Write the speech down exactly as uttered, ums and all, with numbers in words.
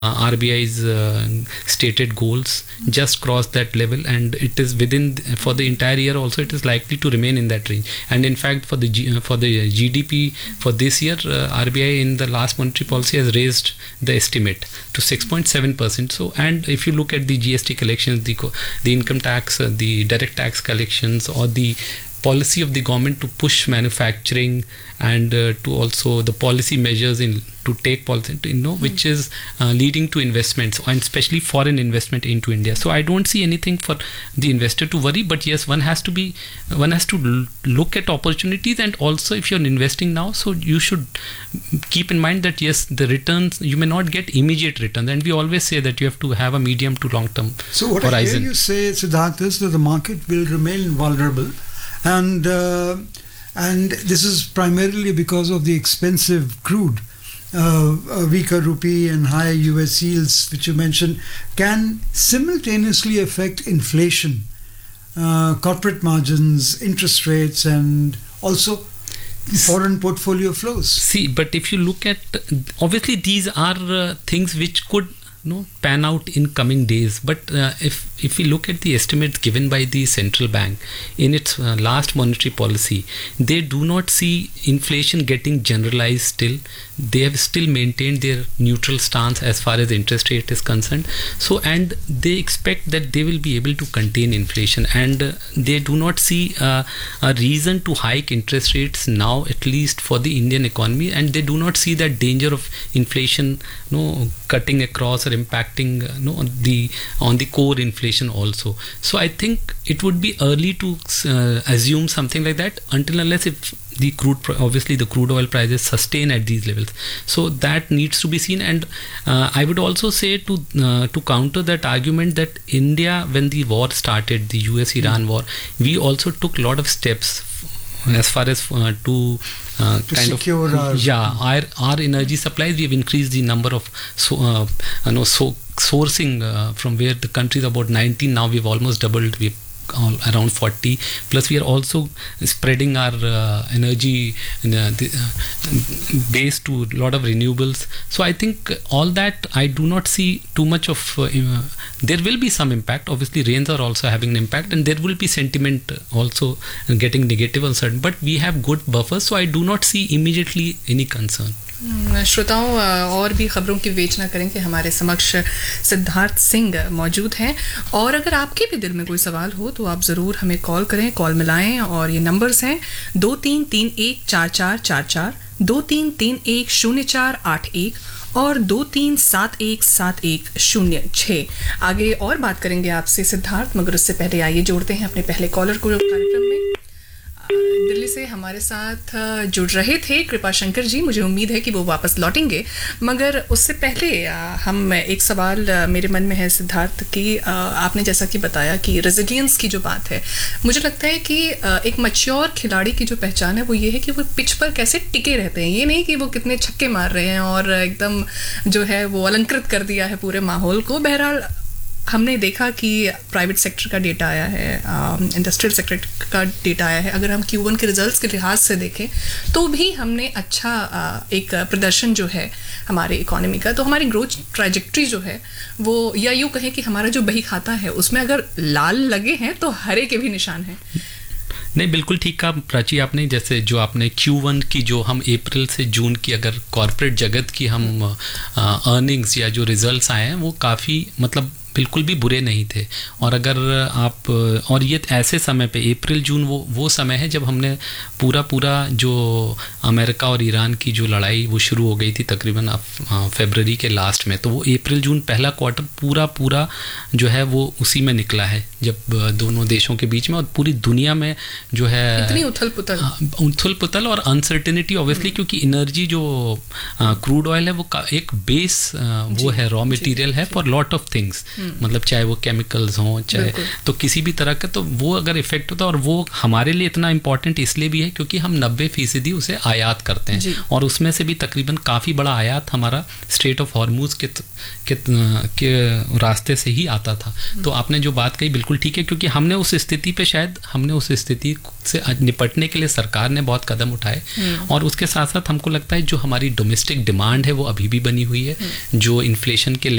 R B I's uh, stated goals just crossed that level, and it is within for the entire year also it is likely to remain in that range. And in fact for the G, for the G D P for this year, uh, R B I in the last monetary policy has raised the estimate to six point seven percent. So, and if you look at the G S T collections, the the income tax, uh, the direct tax collections, or the policy of the government to push manufacturing and uh, to also the policy measures in to take policy, you know, mm. which is uh, leading to investments and especially foreign investment into India. So I don't see anything for the investor to worry, but yes, one has to be one has to l- look at opportunities, and also if you're investing now, so you should keep in mind that yes, the returns, you may not get immediate returns, and we always say that you have to have a medium to long term so what horizon. I hear you say, Siddharth, is that the market will remain vulnerable, and uh, and this is primarily because of the expensive crude. Uh, a weaker rupee and higher U S yields, which you mentioned, can simultaneously affect inflation, uh, corporate margins, interest rates, and also foreign portfolio flows. See, but if you look at, obviously these are uh, things which could you know, pan out in coming days. But uh, if if we look at the estimates given by the central bank in its uh, last monetary policy, they do not see inflation getting generalized still. They have still maintained their neutral stance as far as interest rate is concerned. So, and they expect that they will be able to contain inflation, and uh, they do not see uh, a reason to hike interest rates now, at least for the Indian economy, and they do not see that danger of inflation, you know, cutting across or impacting, uh, you know, on the on the core inflation also. So I think it would be early to uh, assume something like that until unless if the crude, obviously the crude oil prices sustain at these levels. So that needs to be seen. And uh, I would also say to uh, to counter that argument that India, when the war started, the U S Iran mm. war, we also took a lot of steps as far as uh, to uh, to kind secure of our yeah our our energy supplies. We have increased the number of so uh, you know so sourcing uh, from where the country is about nineteen, now we've almost doubled. We've all around forty, plus we are also spreading our uh, energy in, uh, the, uh, base to a lot of renewables. So I think all that, I do not see too much of uh, uh, there will be some impact. Obviously rains are also having an impact, and there will be sentiment also getting negative on certain, but we have good buffers, so I do not see immediately any concern. श्रोताओं, और भी ख़बरों की विवेचना करेंगे। हमारे समक्ष सिद्धार्थ सिंह मौजूद हैं, और अगर आपके भी दिल में कोई सवाल हो तो आप ज़रूर हमें कॉल करें, कॉल मिलाएं। और ये नंबर्स हैं दो तीन तीन एक चार चार चार चार, दो तीन तीन एक शून्य चार आठ एक और दो तीन सात एक सात एक शून्य छः। आगे और बात करेंगे आपसे सिद्धार्थ, मगर उससे पहले आइए जोड़ते हैं अपने पहले कॉलर को कार्यक्रम में। दिल्ली से हमारे साथ जुड़ रहे थे कृपा शंकर जी, मुझे उम्मीद है कि वो वापस लौटेंगे, मगर उससे पहले हम एक सवाल मेरे मन में है सिद्धार्थ कि आपने जैसा कि बताया कि रेजिलियंस की जो बात है, मुझे लगता है कि एक मैच्योर खिलाड़ी की जो पहचान है वो ये है कि वो पिच पर कैसे टिके रहते हैं। ये नहीं कि वो कितने छक्के मार रहे हैं और एकदम जो है वो अलंकृत कर दिया है पूरे माहौल को। बहरहाल हमने देखा कि प्राइवेट सेक्टर का डेटा आया है, इंडस्ट्रियल सेक्टर का डेटा आया है। अगर हम क्यू वन के रिजल्ट्स के लिहाज से देखें तो भी हमने अच्छा uh, एक प्रदर्शन जो है हमारे इकोनॉमी का, तो हमारी ग्रोथ ट्रैजेक्टरी जो है वो, या यूँ कहें कि हमारा जो बही खाता है उसमें अगर लाल लगे हैं तो हरे के भी निशान हैं। नहीं, बिल्कुल ठीक कहा प्राची आपने। जैसे जो आपने क्यू वन की, जो हम अप्रैल से जून की अगर कॉरपोरेट जगत की हम अर्निंग्स या जो रिजल्ट्स आए हैं वो काफ़ी मतलब बिल्कुल भी बुरे नहीं थे। और अगर आप, और ये ऐसे समय पे अप्रैल जून वो वो समय है जब हमने पूरा पूरा जो अमेरिका और ईरान की जो लड़ाई वो शुरू हो गई थी तकरीबन फरवरी के लास्ट में, तो वो अप्रैल जून पहला क्वार्टर पूरा पूरा जो है वो उसी में निकला है, जब दोनों देशों के बीच में और पूरी दुनिया में जो है इतनी उथल पुथल उथल पुथल और अनसर्टेनिटी, ऑब्वियसली क्योंकि एनर्जी जो क्रूड ऑयल है वो एक बेस वो है, रॉ मटेरियल है फॉर लॉट ऑफ थिंग्स, मतलब चाहे वो केमिकल्स हों, चाहे तो किसी भी तरह का, तो वो अगर इफेक्ट होता है, और वो हमारे लिए इतना इम्पॉर्टेंट इसलिए भी है क्योंकि हम नब्बे फीसदी उसे आयात करते हैं, और उसमें से भी तकरीबन काफ़ी बड़ा आयात हमारा स्ट्रेट ऑफ हॉर्मूज के, के के रास्ते से ही आता था। तो आपने जो बात कही बिल्कुल ठीक है, क्योंकि हमने उस स्थिति पे शायद हमने उस स्थिति से निपटने के लिए सरकार ने बहुत कदम उठाए, और उसके साथ साथ हमको लगता है जो हमारी डोमेस्टिक डिमांड है वो अभी भी बनी हुई है, जो इन्फ्लेशन के